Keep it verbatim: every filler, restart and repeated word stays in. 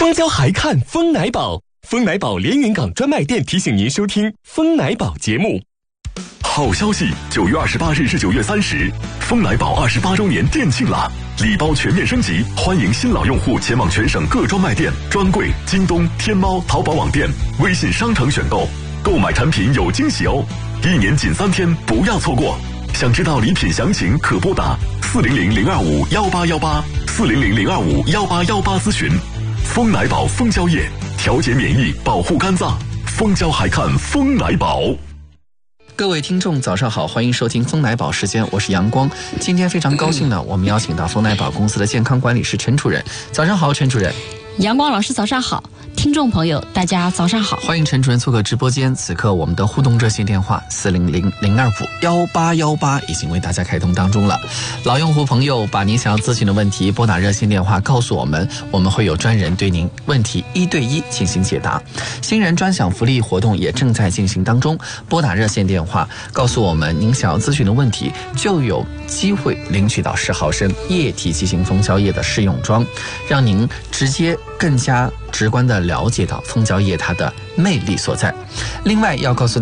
蜂胶还看蜂奶宝，蜂奶宝连云港专卖店提醒您收听蜂奶宝节目。 好消息！九月二十八日至九月三十，蜂奶宝二十八周年店庆啦！礼包全面升级，欢迎新老用户前往全省各专卖店、专柜、京东、天猫、淘宝网店、微信商城选购，购买产品有惊喜哦！一年仅三天，不要错过！想知道礼品详情，可拨打四零零零二五幺八幺八四零零零二五幺八幺八咨询。蜂奶宝蜂胶液，调节免疫，保护肝脏。蜂胶还看蜂奶宝。 各位听众早上好，欢迎收听蜂奶宝时间，我是阳光。今天非常高兴呢，我们邀请到蜂奶宝公司的健康管理师陈主任。早上好，陈主任。 阳光老师早上好，听众朋友大家早上好， 欢迎陈主任做客直播间。此刻我们的互动热线电话四零零零二五幺八幺八已经为大家开通当中了。老用户朋友把您想要咨询的问题拨打热线电话告诉我们，我们会有专人对您问题一对一进行解答。新人专享福利活动也正在进行当中，拨打热线电话告诉我们您想要咨询的问题，就有机会领取到十毫升液体畸形蜂胶液的试用装，让您直接更加直观地了解到蜂胶液它的魅力所在。另外要告诉